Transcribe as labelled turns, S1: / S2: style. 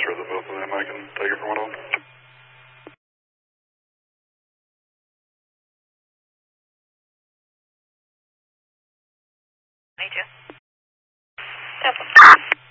S1: sure that both of them I can take it from one of them.
S2: Me too. Yep.